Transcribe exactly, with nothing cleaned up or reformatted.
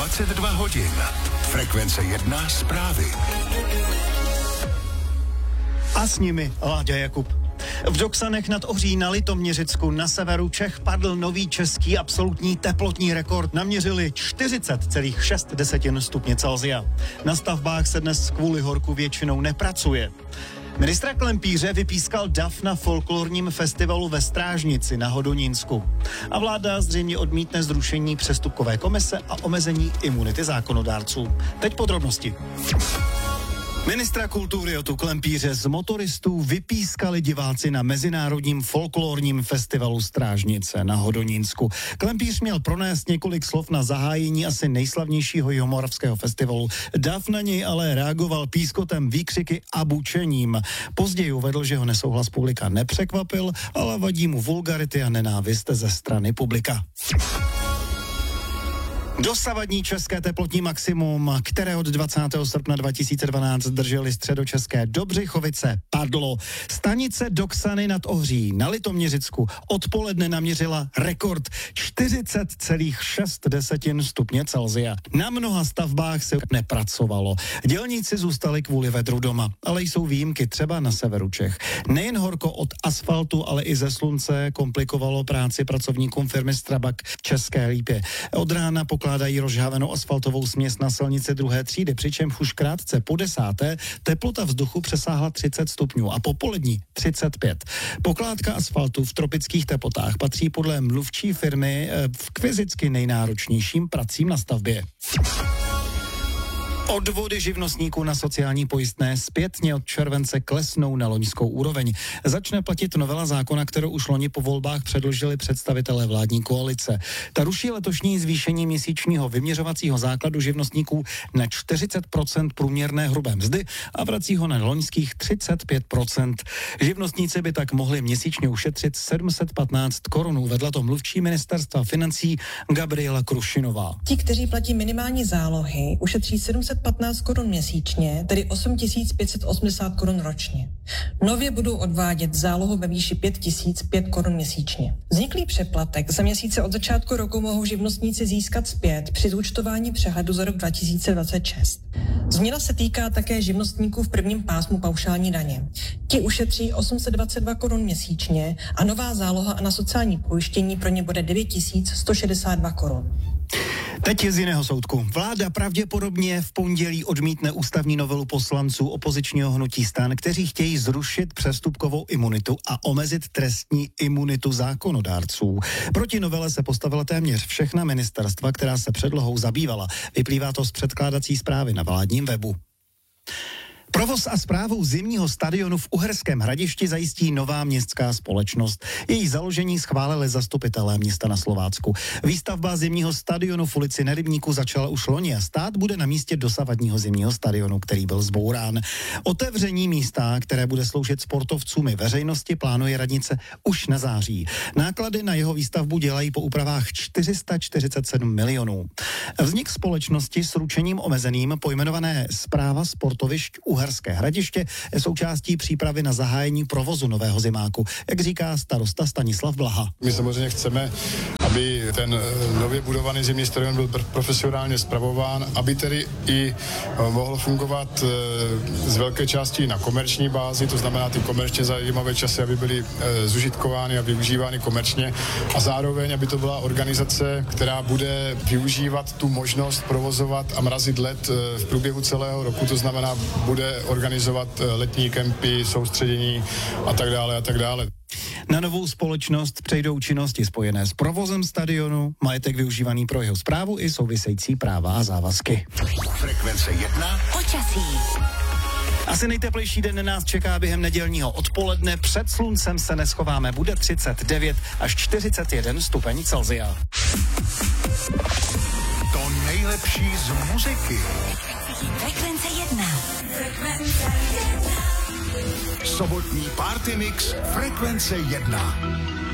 dvacet dva hodin. Frekvence jedna zprávy. A s nimi Láďa Jakub. V Doksanech nad Ohří na Litoměřicku na severu Čech padl nový český absolutní teplotní rekord. Naměřili čtyřicet celá šest stupně Celsia. Na stavbách se dnes kvůli horku většinou nepracuje. Ministra Klempíře vypískal dav na folklorním festivalu ve Strážnici na Hodonínsku. A vláda zřejmě odmítne zrušení přestupkové komise a omezení imunity zákonodárců. Teď podrobnosti. Ministra kultury Jotu Klempíře z motoristů vypískali diváci na mezinárodním folklorním festivalu Strážnice na Hodonínsku. Klempíř měl pronést několik slov na zahájení asi nejslavnějšího jihomoravského festivalu. Dav na něj ale reagoval pískotem, výkřiky a bučením. Později uvedl, že ho nesouhlas publika nepřekvapil, ale vadí mu vulgarity a nenávist ze strany publika. Dosavadní české teplotní maximum, které od dvacátého srpna dva tisíce dvanáct držely středočeské Dobřichovice, padlo. Stanice Doksany nad Ohří na Litoměřicku odpoledne naměřila rekord čtyřicet celá šest stupně Celsia. Na mnoha stavbách se nepracovalo. Dělníci zůstali kvůli vedru doma, ale jsou výjimky třeba na severu Čech. Nejen horko od asfaltu, ale i ze slunce komplikovalo práci pracovníkům firmy Strabag v České Lípě. Od rána pokládají rozžhávenou asfaltovou směs na silnici druhé třídy, přičemž už krátce po desáté teplota vzduchu přesáhla třicet stupňů a popolední třicet pět. Pokládka asfaltu v tropických teplotách patří podle mluvčí firmy k fyzicky nejnáročnějším pracím na stavbě. Odvody živnostníků na sociální pojistné zpětně od července klesnou na loňskou úroveň. Začne platit novela zákona, kterou už loni po volbách předložili představitelé vládní koalice. Ta ruší letošní zvýšení měsíčního vyměřovacího základu živnostníků na čtyřicet procent průměrné hrubé mzdy a vrací ho na loňských třicet pět procent. Živnostníci by tak mohli měsíčně ušetřit sedm set patnáct korun, uvedla to mluvčí ministerstva financí Gabriela Krušinová. Ti, kteří platí minimální zálohy, ušetří sedm set patnáct korun měsíčně, tedy osm tisíc pět set osmdesát korun ročně. Nově budou odvádět zálohu ve výši pět tisíc pět korun měsíčně. Vzniklý přeplatek za měsíce od začátku roku mohou živnostníci získat zpět při zúčtování přehledu za rok dva tisíce dvacet šest. Změna se týká také živnostníků v prvním pásmu paušální daně. Ti ušetří osm set dvacet dva korun měsíčně a nová záloha na sociální pojištění pro ně bude devět tisíc sto šedesát dva korun. Teď je z jiného soudku. Vláda pravděpodobně v pondělí odmítne ústavní novelu poslanců opozičního hnutí STAN, kteří chtějí zrušit přestupkovou imunitu a omezit trestní imunitu zákonodárců. Proti novele se postavila téměř všechna ministerstva, která se předlohou zabývala. Vyplývá to z předkládací zprávy na vládním webu. Provoz a správu zimního stadionu v Uherském Hradišti zajistí nová městská společnost. Její založení schválili zastupitelé města na Slovácku. Výstavba zimního stadionu v ulici Nerybníku začala už loni a stát bude na místě dosavadního zimního stadionu, který byl zbourán. Otevření místa, které bude sloužit sportovcům i veřejnosti, plánuje radnice už na září. Náklady na jeho výstavbu dělají po úpravách čtyři sta čtyřicet sedm milionů. Vznik společnosti s ručením omezeným, pojmenované Správa sportovišť Uherské Hradiště, je součástí přípravy na zahájení provozu nového zimáku, jak říká starosta Stanislav Blaha. My samozřejmě chceme, aby ten nově budovaný zimní stadion byl profesionálně spravován, aby tedy i mohl fungovat z velké části na komerční bázi, to znamená ty komerčně zajímavé časy, aby byly zužitkovány a využívány komerčně a zároveň, aby to byla organizace, která bude využívat tu možnost provozovat a mrazit led v průběhu celého roku, to znamená, bude organizovat letní kempy, soustředění a tak dále a tak dále. Na novou společnost přejdou činnosti spojené s provozem stadionu, majetek využívaný pro jeho správu i související práva a závazky. Frekvence jedna. Počasí. Asi nejteplejší den nás čeká během nedělního odpoledne. Před sluncem se neschováme. Bude třicet devět až čtyřicet jeden stupeň Celsia. To nejlepší z muziky. Frekvence jedna. Sobotní party mix Frekvence jedna.